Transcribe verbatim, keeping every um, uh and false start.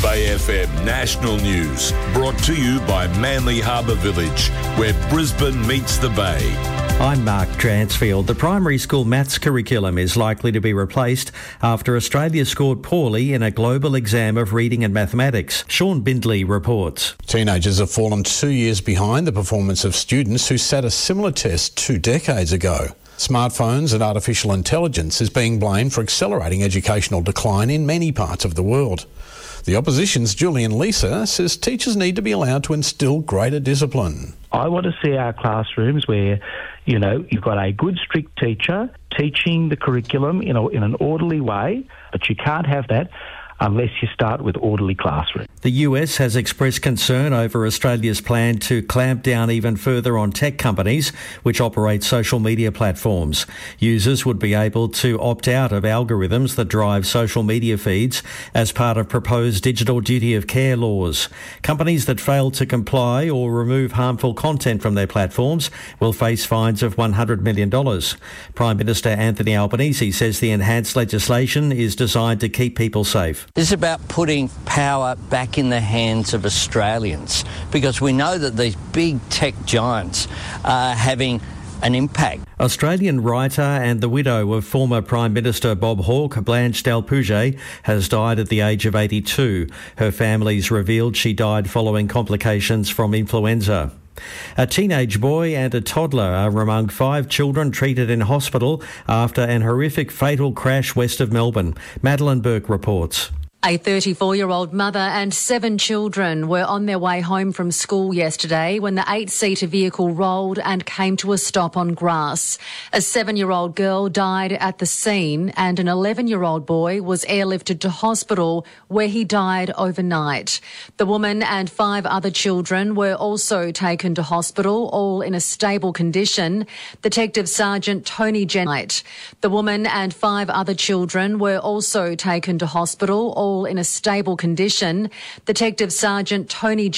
Bay F M National News, brought to you by Manly Harbour Village, where Brisbane meets the Bay. I'm Mark Transfield. The primary school maths curriculum is likely to be replaced after Australia scored poorly in a global exam of reading and mathematics. Sean Bindley reports. Teenagers have fallen two years behind the performance of students who sat a similar test two decades ago. Smartphones and artificial intelligence is being blamed for accelerating educational decline in many parts of the world. The opposition's Julian Lisa says teachers need to be allowed to instil greater discipline. I want to see our classrooms where, you know, you've got a good, strict teacher teaching the curriculum in, a, in an orderly way, but you can't have that unless you start with orderly classrooms. The U S has expressed concern over Australia's plan to clamp down even further on tech companies which operate social media platforms. Users would be able to opt out of algorithms that drive social media feeds as part of proposed digital duty of care laws. Companies that fail to comply or remove harmful content from their platforms will face fines of one hundred million dollars. Prime Minister Anthony Albanese says the enhanced legislation is designed to keep people safe. This is about putting power back in the hands of Australians, because we know that these big tech giants are having an impact. Australian writer and the widow of former Prime Minister Bob Hawke, Blanche Delpouge, has died at the age of eighty-two. Her family's revealed she died following complications from influenza. A teenage boy and a toddler are among five children treated in hospital after an horrific fatal crash west of Melbourne. Madeline Burke reports. A thirty-four-year-old mother and seven children were on their way home from school yesterday when the eight-seater vehicle rolled and came to a stop on grass. A seven-year-old girl died at the scene and an eleven-year-old boy was airlifted to hospital where he died overnight. The woman and five other children were also taken to hospital, all in a stable condition. Detective Sergeant Tony Jennett. The woman and five other children were also taken to hospital, all in a stable condition. Detective Sergeant Tony